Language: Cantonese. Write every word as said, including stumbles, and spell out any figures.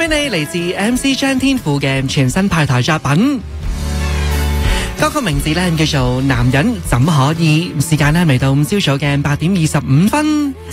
俾你嚟自 M C 張天賦嘅全新派台作品。歌曲名字咧叫做《男人怎可以》，時間咧嚟到朝早嘅八點二十五分。